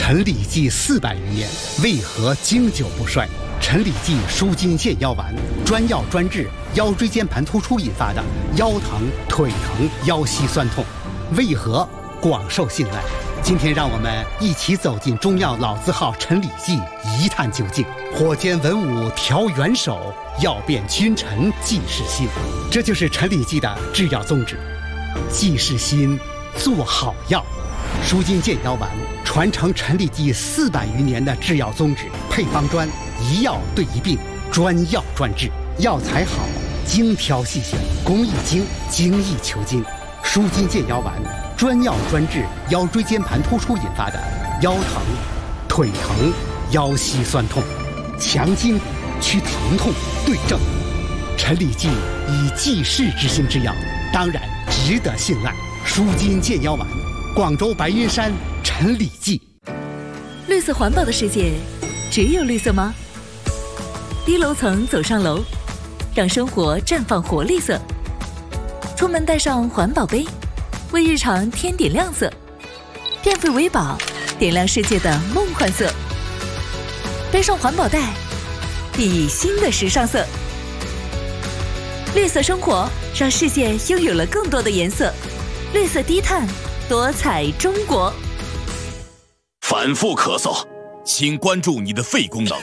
陈李济400余年，为何经久不衰？陈李济舒筋健腰丸，专药专治腰椎间盘突出引发的腰疼、腿疼、腰膝酸痛，为何广受信赖？今天让我们一起走进中药老字号陈李济，一探究竟。火煎文武调元首，药变君臣济世心。这就是陈李济的制药宗旨，济世心，做好药。舒筋健腰丸传承陈李济400余年的制药宗旨，配方专，一药对一病，专药专治，药材好，精挑细选，工艺精，精益求精。舒筋健腰丸专药专治腰椎间盘突出引发的腰疼、腿疼、腰膝酸痛，强筋骨，祛疼痛，对症。陈李济以济世之心之药，当然值得信赖。舒筋健腰丸，广州白云山陈李济。 绿色环保的世界，只有绿色吗？低楼层走上楼，让生活绽放活力色。出门带上环保杯，为日常添点亮色。变废为宝，点亮世界的梦幻色。背上环保袋，熠熠新的时尚色。绿色生活，让世界拥有了更多的颜色。绿色低碳，多彩中国。 反复咳嗽，请关注你的肺功能。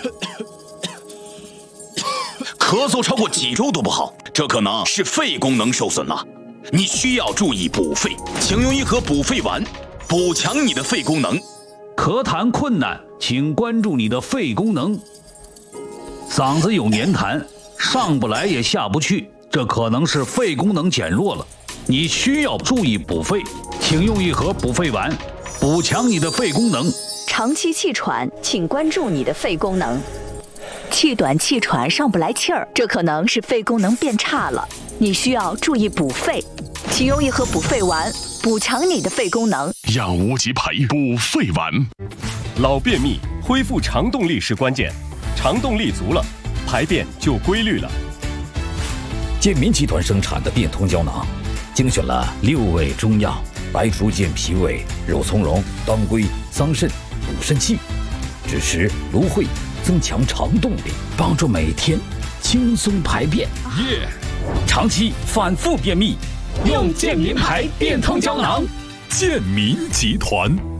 咳嗽超过几周都不好，这可能是肺功能受损了。你需要注意补肺，请用一盒补肺丸，补强你的肺功能。 咳痰困难，请关注你的肺功能。嗓子有黏痰，上不来也下不去，这可能是肺功能减弱了。你需要注意补肺，请用一盒补肺丸，补强你的肺功能。 长期气喘，请关注你的肺功能。气短气喘上不来气儿，这可能是肺功能变差了，你需要注意补肺，请用一盒补肺丸，补强你的肺功能。 养无极培补肺丸。老便秘，恢复肠动力是关键，肠动力足了，排便就规律了。 健民集团生产的变通胶囊，精选了6味中药，白术健脾胃，肉苁蓉、当归、桑葚补肾气，支持芦荟，增强肠动力，帮助每天轻松排便。长期反复便秘，用健民牌变通胶囊。 健民集团。